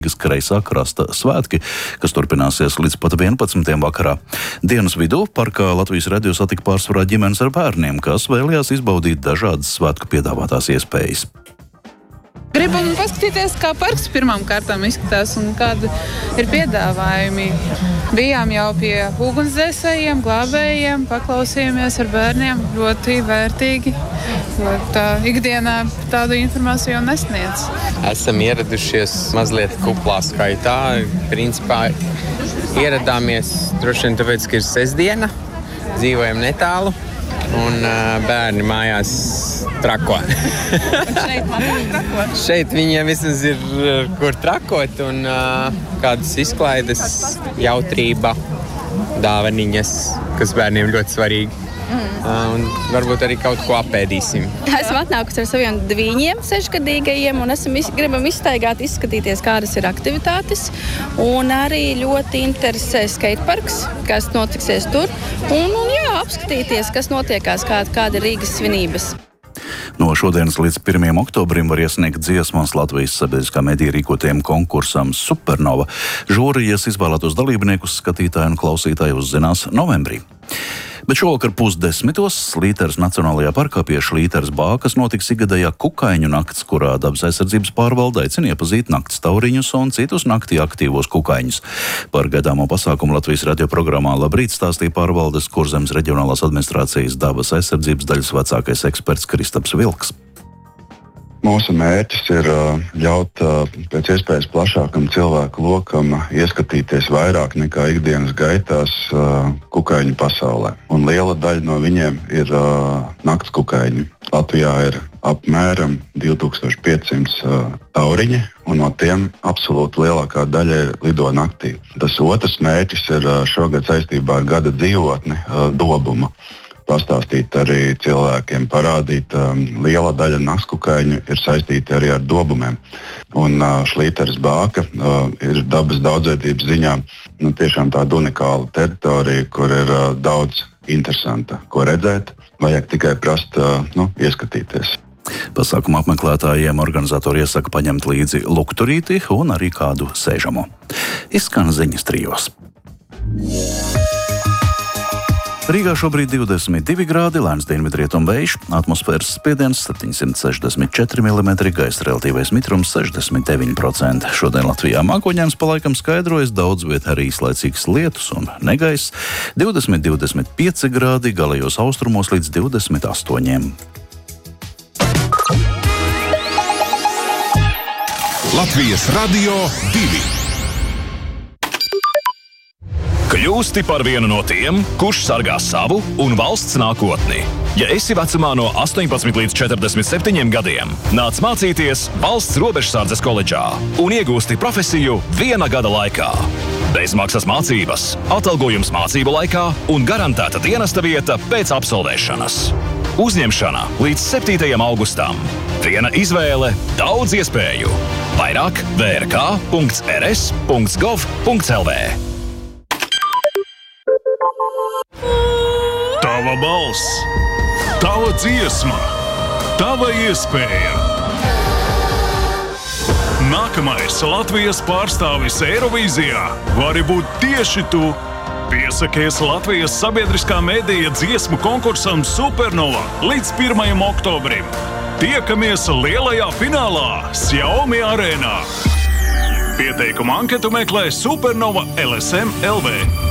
Kreisā krasta svētki, kas turpināsies līdz pat 11. vakarā. Dienas vidū parkā Latvijas radio satika pārsvarā ģimenes ar bērniem, kas vēlējās izbaudīt dažādas svētku piedāvātās iespējas. Gribam paskatīties, kā parks pirmām kārtām izskatās un kādi ir piedāvājumi. Bijām jau pie ugunsdzēsējiem, glābējiem, paklausījāmies ar bērniem, ļoti vērtīgi. Tā ikdienā tādu informāciju jau nesniedz. Esam ieradušies mazliet kuplā skaitā. Principā ieradāmies droši vien tāpēc, ka ir sestdiena, dzīvojam netālu un bērni mājās trako. Šeit viņiem vismaz ir kur trakot un kādas izklaides, jautrība, dāvaniņas, kas bērniem ļoti svarīgi. Un varbūt arī kaut ko apēdīsim. Esmu atnākusi ar saviem dviņiem 6-gadīgajiem un gribam izstaigāt, izskatīties, kādas ir aktivitātes. Un arī ļoti interesē skateparks, kas notiksies tur. Un apskatīties, kas notiekās, kāda ir Rīgas svinības. No šodienas līdz 1. oktobrim var iesniegt dziesmas Latvijas sabiedriskā medija rīkotajam konkursam Supernova. Žūrijas izvēlētos dalībniekus skatītāji un klausītāji uzzinās novembrī. Bet šovakar 9:30 Šlīteres Nacionālajā parkā pie Šlīteres bākas notiks ikgadējā kukaiņu nakts, kurā dabas aizsardzības pārvalde aicina iepazīt nakts tauriņus un citus naktī aktīvos kukaiņus. Par gaidāmo pasākumu Latvijas radio programmā Labrīt stāstīja pārvaldes Kurzemes reģionālās administrācijas dabas aizsardzības daļas vecākais eksperts Kristaps Vilks. Mūsu mērķis ir ļaut pēc iespējas plašākam cilvēku lokam ieskatīties vairāk nekā ikdienas gaitās kukaiņu pasaulē. Un liela daļa no viņiem ir nakts kukaiņi. Latvijā ir apmēram 2500 tauriņi, un no tiem absolūti lielākā daļa lido naktī. Tas otrs mērķis ir šogad saistībā ar gada dzīvotni Dobuma. Pastāstīt arī cilvēkiem, parādīt, liela daļa naktskukaiņu ir saistīta arī ar dobumiem. Un Šlīteres bāka ir dabas daudzveidības ziņā tiešām tāda unikāla teritorija, kur ir daudz interesanta, ko redzēt. Vajag tikai prast ieskatīties. Pasākuma apmeklētājiem organizatori iesaka paņemt līdzi lukturīti un arī kādu sēžamo. Izskan ziņas trijos. Rīgā šobrīd 22 grādi, lēns dienvidrietumu vējš, atmosfēras spiediens 764 mm, gaisa relatīvais mitrums 69%. Šodien Latvijā mākoņdienas pa laikam skaidrojas, daudz viet arī īslaicīgs lietus un negaiss, 20-25 grādi, galējos austrumos līdz 28. Latvijas Radio 2. Kļūsti par vienu no tiem, kurš sargā savu un valsts nākotni. Ja esi vecumā no 18 līdz 47 gadiem, nāc mācīties Valsts robežsardzes koledžā un iegūsti profesiju 1 gada laikā. Bezmaksas mācības, atalgojums mācību laikā un garantēta dienesta vieta pēc absolvēšanas. Uzņemšana līdz 7. augustam. Viena izvēle, daudz iespēju. Vairāk vrk.rs.gov.lv. Tava balss, tava dziesma, tava iespēja. Nākamais Latvijas pārstāvis Eirovīzijā vari būt tieši tu. Piesakies Latvijas sabiedriskā medija dziesmu konkursam Supernova līdz 1. oktobrim. Tiekamies lielajā finālā Xiaomi arēnā. Pieteikumu anketu meklē Supernova LSM LV.